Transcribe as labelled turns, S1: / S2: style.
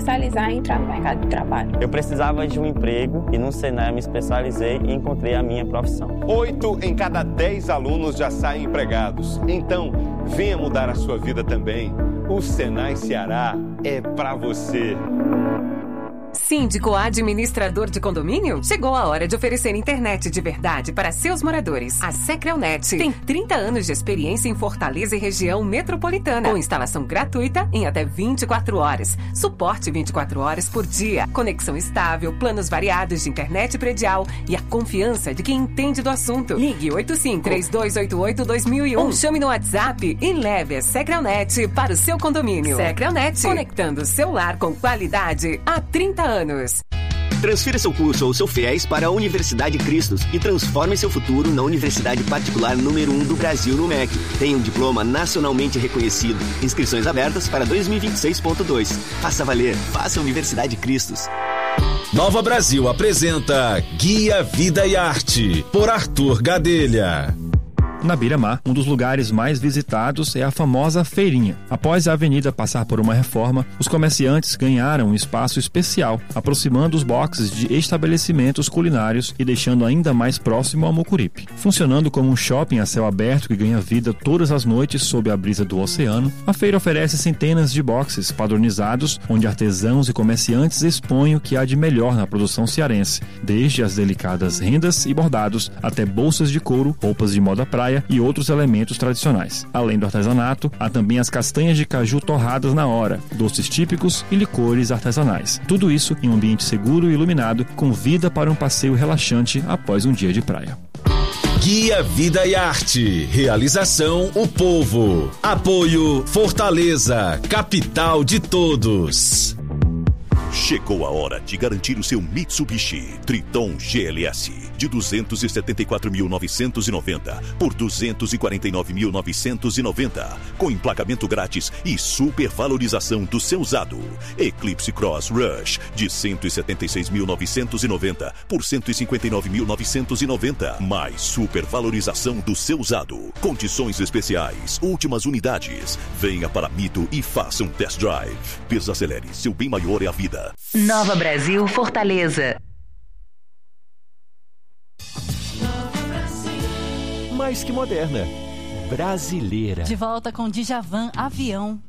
S1: especializar e entrar no mercado de trabalho.
S2: Eu precisava de um emprego e no Senai eu me especializei e encontrei a minha profissão.
S3: 8 em cada 10 alunos já saem empregados. Então, venha mudar a sua vida também. O Senai Ceará é para você.
S4: Síndico administrador de condomínio? Chegou a hora de oferecer internet de verdade para seus moradores. A Secrelnet tem 30 anos de experiência em Fortaleza e região metropolitana, com instalação gratuita em até 24 horas, suporte 24 horas por dia, conexão estável, planos variados de internet predial e a confiança de quem entende do assunto. Ligue 85-3288-2001 ou chame no WhatsApp e leve a Secrelnet para o seu condomínio. Secrelnet, conectando seu lar com qualidade há 30 anos.
S5: Transfira seu curso ou seu FIES para a Universidade Cristos e transforme seu futuro na universidade particular número 1 do Brasil no MEC. Tem um diploma nacionalmente reconhecido. Inscrições abertas para 2026.2. Faça valer. Faça Universidade Cristos.
S6: Nova Brasil apresenta Guia Vida e Arte, por Arthur Gadelha.
S7: Na Beira-Mar, um dos lugares mais visitados é a famosa feirinha. Após a avenida passar por uma reforma, os comerciantes ganharam um espaço especial, aproximando os boxes de estabelecimentos culinários e deixando ainda mais próximo ao Mucuripe. Funcionando como um shopping a céu aberto que ganha vida todas as noites sob a brisa do oceano, a feira oferece centenas de boxes padronizados, onde artesãos e comerciantes expõem o que há de melhor na produção cearense, desde as delicadas rendas e bordados até bolsas de couro, roupas de moda praia e outros elementos tradicionais. Além do artesanato, há também as castanhas de caju torradas na hora, doces típicos e licores artesanais. Tudo isso em um ambiente seguro e iluminado, com vida para um passeio relaxante após um dia de praia.
S6: Guia Vida e Arte. Realização O Povo. Apoio Fortaleza, capital de todos.
S8: Chegou a hora de garantir o seu Mitsubishi Triton GLS de 274.990 por 249.990, com emplacamento grátis e supervalorização do seu usado. Eclipse Cross Rush de 176.990 por 159.990, mais supervalorização do seu usado. Condições especiais, últimas unidades. Venha para Mito e faça um test drive. Desacelere, seu bem maior é a vida.
S9: Nova Brasil, Fortaleza.
S10: Mais que moderna, brasileira.
S11: De volta com Djavan Avião.